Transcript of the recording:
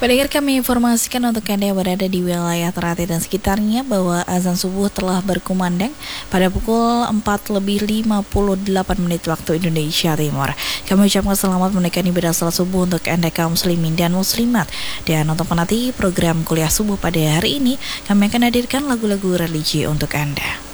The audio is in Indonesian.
Pendengar, kami informasikan untuk Anda yang berada di wilayah Ternate dan sekitarnya bahwa azan subuh telah berkumandang pada pukul 4:58 waktu Indonesia Timur. Kami ucapkan selamat menunaikan ibadah salat subuh untuk Anda kaum muslimin dan muslimat. Dan untuk menanti program kuliah subuh pada hari ini, kami akan hadirkan lagu-lagu religi untuk Anda.